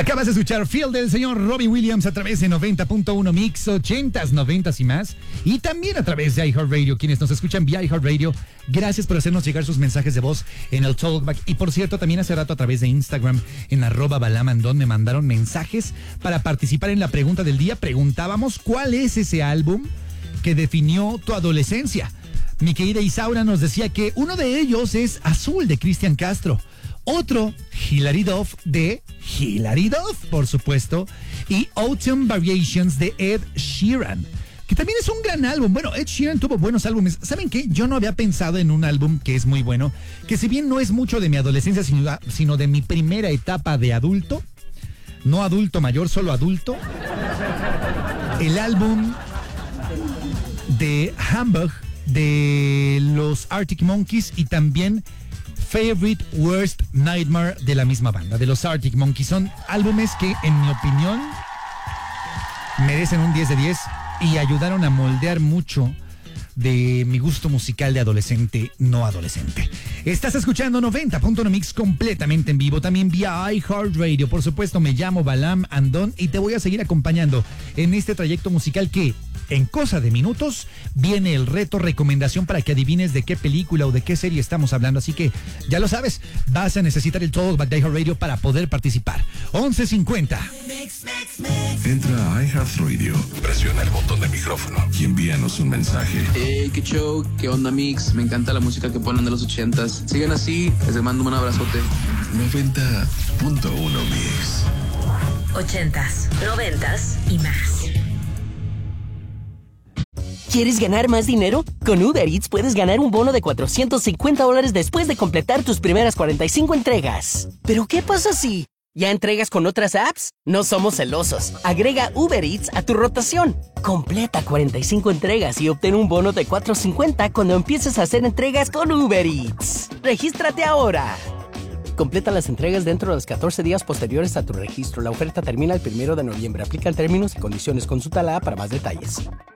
Acabas de escuchar Feel del señor Robbie Williams a través de 90.1 Mix, 80s, 90s y más. Y también a través de iHeartRadio. Quienes nos escuchan vía iHeartRadio, gracias por hacernos llegar sus mensajes de voz en el Talkback. Y por cierto, también hace rato a través de Instagram en @balamandon me mandaron mensajes para participar en la pregunta del día. Preguntábamos cuál es ese álbum que definió tu adolescencia. Mi querida Isaura nos decía que uno de ellos es Azul de Cristian Castro. Otro, Hilary Duff de Hilary Duff, por supuesto. Y Autumn Variations de Ed Sheeran, que también es un gran álbum. Bueno, Ed Sheeran tuvo buenos álbumes. ¿Saben qué? Yo no había pensado en un álbum que es muy bueno, que si bien no es mucho de mi adolescencia, sino de mi primera etapa de adulto, no adulto mayor, solo adulto, el álbum de Hamburg de los Arctic Monkeys y también Favorite Worst Nightmare de la misma banda, de los Arctic Monkeys. Son álbumes que, en mi opinión, merecen un 10 de 10 y ayudaron a moldear mucho de mi gusto musical de adolescente, no adolescente. Estás escuchando 90.1 Mix completamente en vivo, también vía iHeartRadio. Por supuesto, me llamo Balam Andón y te voy a seguir acompañando en este trayecto musical que, en cosa de minutos, viene el reto recomendación para que adivines de qué película o de qué serie estamos hablando. Así que, ya lo sabes, vas a necesitar el Talkback de iHeartRadio para poder participar. 11:50. Entra a iHeartRadio, presiona el botón de micrófono y envíanos un mensaje. Hey, qué show, qué onda Mix, me encanta la música que ponen de los 80s. Sigan así, les mando un abrazote. 90.1 Mix. 80s, 90s y más. ¿Quieres ganar más dinero? Con Uber Eats puedes ganar un bono de $450 después de completar tus primeras 45 entregas. ¿Pero qué pasa si ya entregas con otras apps? No somos celosos. Agrega Uber Eats a tu rotación. Completa 45 entregas y obtén un bono de $450 cuando empieces a hacer entregas con Uber Eats. ¡Regístrate ahora! Completa las entregas dentro de los 14 días posteriores a tu registro. La oferta termina el 1 de noviembre. Aplican términos y condiciones. Consulta la app para más detalles.